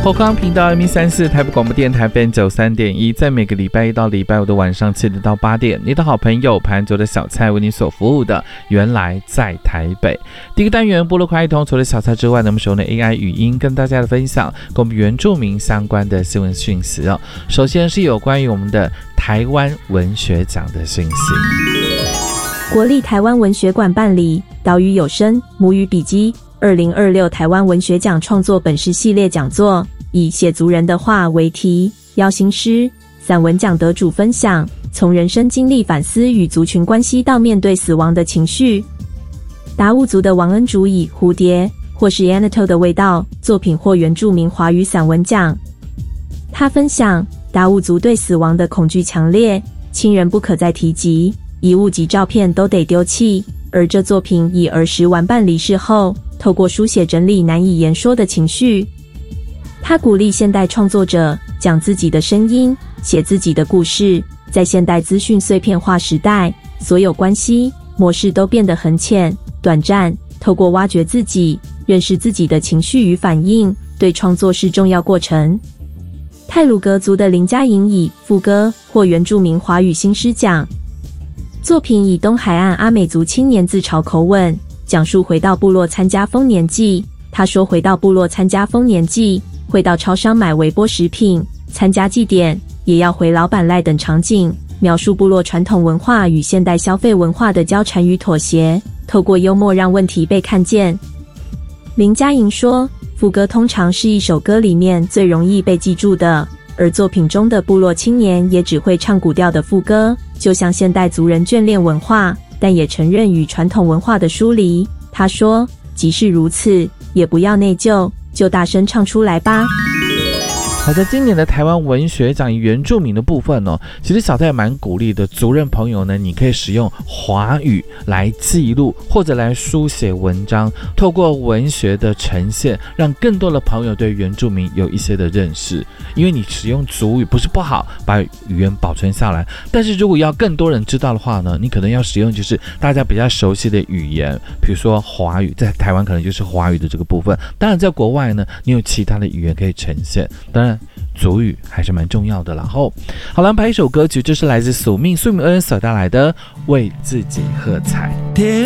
后康频道 M134 台北广播电台 FM93.1，在每个礼拜一到礼拜五的晚上7点到8点，你的好朋友盘卓的小菜为你所服务的，原来在台北。第一个单元部落快一通，除了小菜之外呢，我们使用的 AI 语音跟大家的分享，跟我们原住民相关的新闻讯息哦。首先是有关于我们的台湾文学奖的讯息。 国立台湾文学馆办理岛屿有声母语笔记2026台湾文学奖创作本事系列讲座，以写族人的话为题，邀新诗、散文奖得主分享从人生经历反思与族群关系到面对死亡的情绪。达悟族的王恩竹以蝴蝶或是 Anato 的味道作品获原住民华语散文奖。他分享达悟族对死亡的恐惧强烈，亲人不可再提及，遗物及照片都得丢弃，而这作品以儿时玩伴离世后，透过书写整理难以言说的情绪。他鼓励现代创作者讲自己的声音，写自己的故事。在现代资讯碎片化时代，所有关系模式都变得很浅、短暂。透过挖掘自己，认识自己的情绪与反应，对创作是重要过程。太鲁阁族的林佳莹以副歌获原住民华语新诗奖。作品以东海岸阿美族青年自嘲口吻，讲述回到部落参加丰年祭。他说回到部落参加丰年祭，会到超商买微波食品，参加祭典，也要回老板赖等场景，描述部落传统文化与现代消费文化的交缠与妥协，透过幽默让问题被看见。林佳莹说，副歌通常是一首歌里面最容易被记住的，而作品中的部落青年也只会唱古调的副歌，就像现代族人眷恋文化，但也承认与传统文化的疏离。他说，即使如此，也不要内疚，就大声唱出来吧。 好，在今年的台湾文学奖原住民的部分哦，其实小戴蛮鼓励的族人朋友呢，你可以使用华语来记录或者来书写文章，透过文学的呈现，让更多的朋友对原住民有一些的认识。因为你使用族语不是不好，把语言保存下来，但是如果要更多人知道的话呢，你可能要使用就是大家比较熟悉的语言，比如说华语，在台湾可能就是华语的这个部分，当然在国外呢，你有其他的语言可以呈现，当然族语还是蛮重要的啦。好，安排一首歌曲，这是来自宿命恩所带来的《为自己喝彩》。